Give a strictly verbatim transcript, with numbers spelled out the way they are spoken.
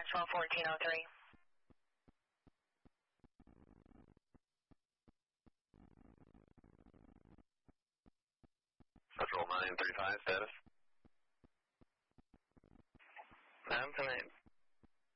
twelve fourteen oh three. Central nine three five, status? nine three